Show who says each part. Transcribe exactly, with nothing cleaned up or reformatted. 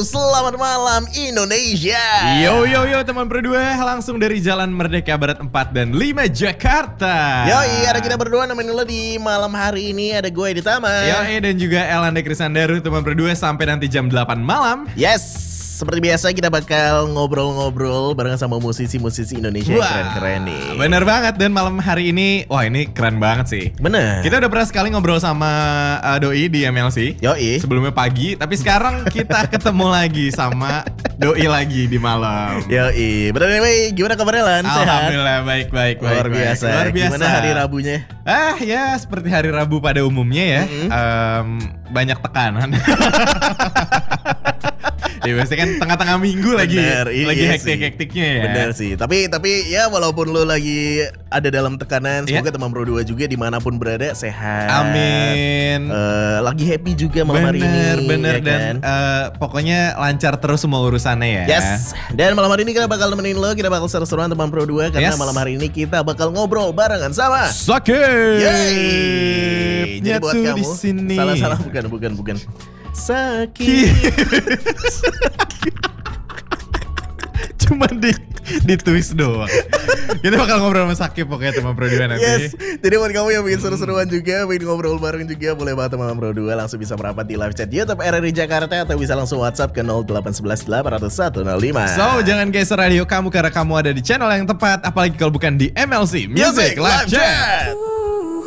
Speaker 1: selamat malam Indonesia.
Speaker 2: Yo yo yo teman berdua, langsung dari Jalan Merdeka Barat empat dan lima Jakarta.
Speaker 1: Yoi, ada kita berdua nemenin lo di malam hari ini. Ada gue di Tama.
Speaker 2: Yoi, dan juga Elanda Krisandaru teman berdua sampai nanti jam delapan malam.
Speaker 1: Yes, seperti biasa kita bakal ngobrol-ngobrol bareng sama musisi-musisi Indonesia yang keren-keren nih.
Speaker 2: Bener banget, dan malam hari ini, wah ini keren banget sih.
Speaker 1: Bener.
Speaker 2: Kita udah pernah sekali ngobrol sama uh, Doi di M L C.
Speaker 1: Yoi.
Speaker 2: Sebelumnya pagi, tapi sekarang kita ketemu lagi sama Doi lagi di malam.
Speaker 1: Yoi, bener anyway, gimana kabarnya Lan? Sehat?
Speaker 2: Alhamdulillah baik baik baik.
Speaker 1: Luar biasa.
Speaker 2: Luar biasa.
Speaker 1: Gimana hari Rabunya?
Speaker 2: Ah ya, seperti hari Rabu pada umumnya ya.
Speaker 1: Mm-hmm.
Speaker 2: um, banyak tekanan. Ya biasanya kan tengah-tengah minggu lagi,
Speaker 1: Bener, iya
Speaker 2: lagi
Speaker 1: sih.
Speaker 2: hektik-hektiknya ya.
Speaker 1: Bener sih, tapi tapi ya walaupun lo lagi ada dalam tekanan, semoga
Speaker 2: Iya.
Speaker 1: teman Pro dua juga dimanapun berada sehat.
Speaker 2: Amin.
Speaker 1: Eh, lagi happy juga malam hari ini.
Speaker 2: Bener, bener,
Speaker 1: ya
Speaker 2: dan
Speaker 1: kan?
Speaker 2: eh, pokoknya lancar terus semua urusannya ya.
Speaker 1: Yes, dan malam hari ini kita bakal nemenin lo, kita bakal seru-seruan teman Pro dua karena
Speaker 2: Yes.
Speaker 1: malam hari ini kita bakal ngobrol barengan sama
Speaker 2: Sakit.
Speaker 1: Yeay. Jadi buat
Speaker 2: Nyatu
Speaker 1: kamu
Speaker 2: di sini.
Speaker 1: salah-salah bukan bukan bukan sakit.
Speaker 2: Cuma di di twist doang. Kita bakal ngobrol sama Sakit pokoknya teman Pro dua nanti.
Speaker 1: Yes, jadi buat kamu yang bikin seru-seruan juga, bikin ngobrol bareng juga, boleh banget teman Pro dua langsung bisa merapat di live chat YouTube R R I Jakarta atau bisa langsung WhatsApp ke nol delapan satu satu delapan nol satu nol lima.
Speaker 2: So, jangan geser radio kamu karena kamu ada di channel yang tepat, apalagi kalau bukan di M L C Music,
Speaker 1: Music
Speaker 2: Live
Speaker 1: Live
Speaker 2: Chat.
Speaker 1: Chat.